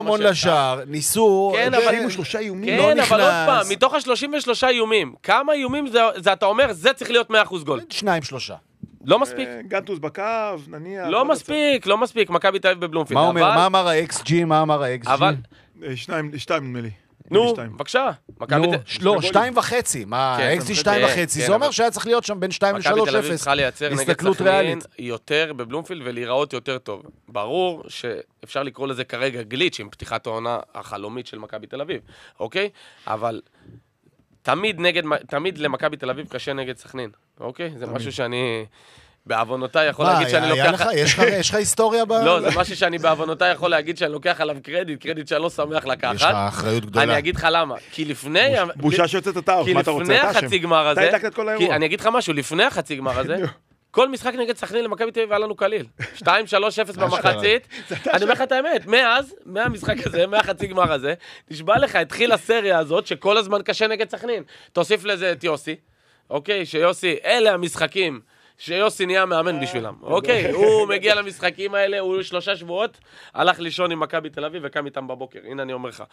המון לשער, ניסו... כן, אבל היו 3 איומים. לא כן, אבל עוד פעם, נכנס. מתוך ה-33 איומים, כמה איומים זה אתה אומר, זה צריך להיות 100% גול. 2-3. לא מספיק. גנטוס בקו, נניח. לא מספיק, מכבי תל אביב בבלומפילד. מה אומר, מה אמר ה-XG? מה אמר ה-XG? אבל... 2 נדמה לי. נו, בבקשה. לא, 2.5. מה, ה-XG 2.5. זה אומר שהיה צריך להיות שם בין 2 ל-3-0. מכבי תל אביב צריכה לייצר נגד סכנין יותר בבלומפילד ולהיראות יותר טוב. ברור שאפשר לקרוא לזה כרגע גליץ' עם פתיחת העונה החלומית של מכבי תל אביב, אוקיי? אבל תמיד למכבי תל אביב קשה נגד סכנין, אוקיי? זה משהו שאני... בעוונותיי יכול להגיד שאני לוקח... יש לך היסטוריה ב... לא, זה משהו שאני בעוונותיי יכול להגיד שאני לוקח עליו קרדיט שאני לא שמח לקחת. יש לך אחריות גדולה. אני אגיד לך למה. כי לפני... בושה שיוצאת את האור, מה אתה רוצה? כי לפני החצי גמר הזה... אתה הדלקת את כל האירוע. אני אגיד לך משהו, לפני החצי גמר הזה... כל משחק נגד סכנין למכבי תל אביב היה לנו קליל. 2-3-0 במחצית. אני אומר לך את האמת, מהמשחק הזה, מהחצי גמר הזה, נשבע לך, התחיל הסריה הזאת שכל הזמן קשה נגד סכנין. תוסיף לזה את יוסי, אוקיי? שיוסי, אלה המשחקים שיוסי נהיה מאמן בשבילם, אוקיי? הוא מגיע למשחקים האלה, הוא 3 שבועות, הלך לישון עם מכבי תל אביב וקם איתם בבוקר, הנה אני אומר לך.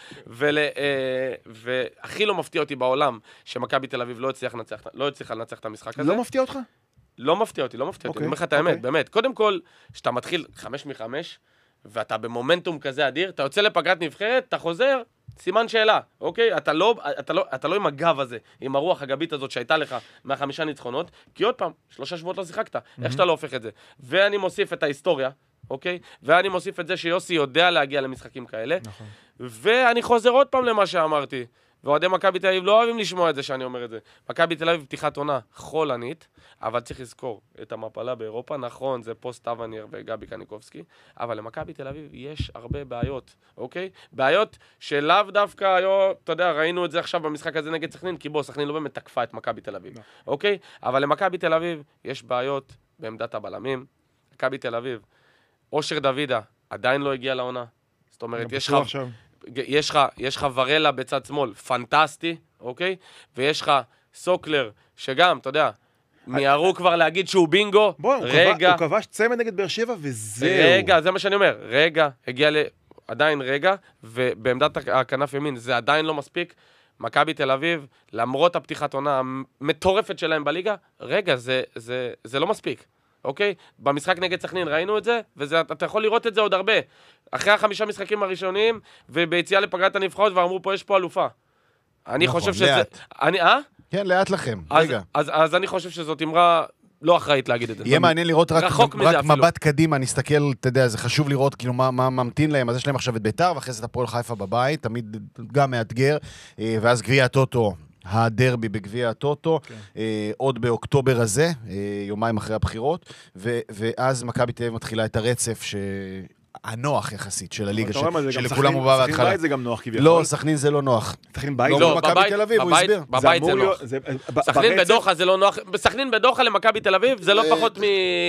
והכי לא מפתיע אותי בעולם, שמכבי תל אביב לא הצליחה לנצח את המשחק הזה. לא מפתיע אותך? לא מפתיע אותי, אני אומר לך את האמת, באמת. קודם כל, כשאתה מתחיל 5 מ-5, ואתה במומנטום כזה אדיר, אתה יוצא לפגרת נבחרת, אתה חוזר, סימן שאלה, אוקיי? אתה לא עם הגב הזה, עם הרוח הגבית הזאת שהייתה לך מה5 ניצחונות, כי עוד פעם, 3 שבועות לא שיחקת, איך שאתה לא הופך את זה. ואני מוסיף את ההיסטוריה, אוקיי? ואני מוסיף את זה שיוסי יודע להגיע למשחקים כאלה, ואני חוזר עוד פעם למה שאמרתי. ואוהדי מכבי תל אביב לא אוהבים לשמוע את זה שאני אומר את זה. מכבי תל אביב פתיחת עונה חולנית, אבל צריך לזכור את המפלה באירופה, נכון, זה פוסט טווניר וגבי קניקובסקי, אבל למכבי תל אביב יש הרבה בעיות, אוקיי? בעיות שלאו דווקא היום, אתה יודע, ראינו את זה עכשיו במשחק הזה נגד סכנין, כי בוא, סכנין לא באמת תקפה את מכבי תל אביב, אוקיי? אבל למכבי תל אביב יש בעיות בעמדת הבלמים. מכבי תל אביב, אושר דוידה עדיין לא הגיע לעונה. זאת אומרת, יש לך ורלה בצד שמאל, פנטסטי, אוקיי? ויש לך סוקלר, שגם, אתה יודע, מיהרו כבר להגיד שהוא בינגו, רגע. הוא כבש צמד נגד באר שבע וזהו. רגע, זה מה שאני אומר, רגע, הגיע עדיין רגע, ובעמדת הכנף ימין זה עדיין לא מספיק. מכבי תל אביב, למרות הפתיחת עונה המטורפת שלהם בליגה, רגע, זה לא מספיק. אוקיי? במשחק נגד סכנין ראינו את זה, ואתה יכול לראות את זה עוד הרבה. אחרי 5 משחקים הראשונים, וביציאה לפגרת הנבחרות, ואמרו פה, יש פה אלופה. אני חושב שזה... כן, לאט לכם. רגע. אז אני חושב שזאת אמרה לא אחראית להגיד את זה. יהיה מעניין לראות רק מבט קדימה, נסתכל, אתה יודע, זה חשוב לראות כאילו מה ממתין להם, אז יש להם עכשיו את ביתר, ואחרי זה את הפועל חיפה בבית, תמיד גם מאתגר, ואז גביע הטוטו. הדרבי בגביע הטוטו, עוד באוקטובר הזה, יומיים אחרי הבחירות, ואז מכבי תל אביב מתחילה את הרצף הנוח יחסית של הליגה, שלכולם הוא בא בהתחלה. סכנין בית זה גם נוח כביכול. לא, סכנין זה לא נוח. סכנין בית? לא, מכבי תל אביב, הוא הסביר. בבית זה נוח. סכנין בדוחה זה לא נוח. סכנין בדוחה למכבי תל אביב זה לא פחות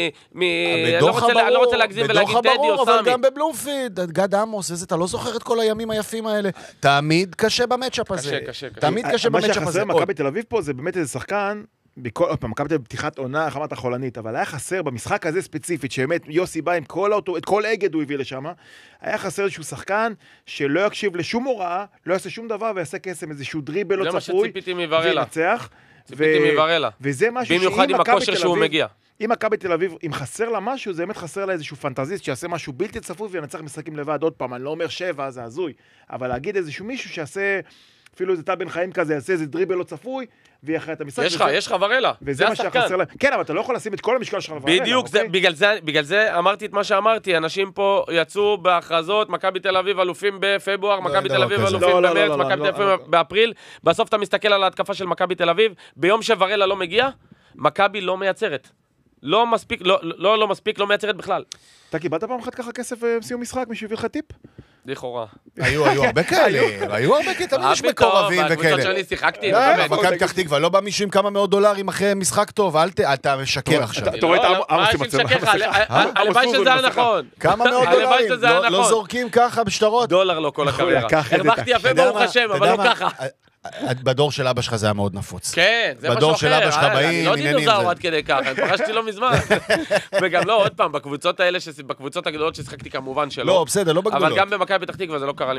לא רוצה להגזים ולהגיד טדי או סמי. אבל גם בבלומפילד, גד עמוס, אתה לא זוכר את כל הימים היפים האלה. תמיד קשה במצ'אפ הזה. תמיד קשה במצ'אפ הזה. מה שחסר מכבי תל אביב פה זה באמת איזה שחקן עוד פעם, מכבי תל אביב פתיחת עונה, איך אמרת חולנית, אבל היה חסר במשחק הזה ספציפית, שבאמת יוסי בא עם את כל אגד הוא הביא לשם, היה חסר איזשהו שחקן שלא יקשיב לשום הוראה, לא יעשה שום דבר ויעשה קסם, איזשהו דריבל לא צפוי, זה מה שציפיתי מוורלה. ציפיתי מוורלה. וזה משהו במיוחד עם הכושר שהוא מגיע. אם מכבי תל אביב, אם חסר לה משהו, זה באמת חסר לה איזשהו פנטזיסט שיעשה משהו בלתי צפוי וינצח משחקים לבד. עוד פעם, אני לא אומר 7, זה הזוי, אבל להגיד איזשהו מישהו שיעשה אפילו איזה טל בן חיים כזה, יעשה איזה דריבל לא צפוי, ויחרי את המשחק. יש לך ורלה. וזה מה שחסר להם. כן, אבל אתה לא יכול לשים את כל המשקל שלך לוורלה. בדיוק, בגלל זה אמרתי את מה שאמרתי. אנשים פה יצאו בהכרזות, מכבי תל אביב אלופים בפברואר, מכבי תל אביב אלופים במרץ, מכבי תל אביב באפריל. בסוף אתה מסתכל על ההתקפה של מכבי תל אביב, ביום שוורלה לא מגיע, מכבי לא מייצרת. לא מספיק, לא מייצרת בכלל. אתה קיבלת פעם אחת ככה כסף בסיום משחק, מישהו הביא לך טיפ? לכאורה. היו הרבה כאלה, תמיד יש מקורבים וכאלה. בקבוצות שאני שיחקתי. מכבי פתח תקווה, לא בא מישהו עם כמה מאות דולרים אחרי משחק טוב, אתה משקר עכשיו. אתה רואה את עמוס עם מצלמה. הלוואי שזה היה נכון. כמה מאות דולרים, לא זורקים ככה בשטרות. דולר לא כל הקריירה. הרווחתי יפה ברוך השם, אבל לא ככה. בדור של אבא שלך זה היה מאוד נפוץ. כן, זה משהו אחר. בדור של אבא שלך באים, אני לא דינוזאור עד כדי כך, אני פגשתי לא מזמן. וגם לא, עוד פעם, בקבוצות האלה, בקבוצות הגדולות ששחקתי כמובן שלא. לא, בסדר, לא בגדולות. אבל גם במכבי פתח תקווה זה לא קרה לי